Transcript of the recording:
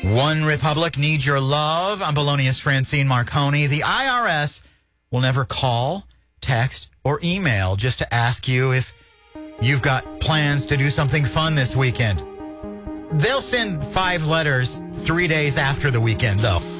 One Republic needs your love. I'm Bologna's Francine Marconi. The IRS will never call, text, or email just to ask you if you've got plans to do something fun this weekend. They'll send 5 letters 3 days after the weekend, though.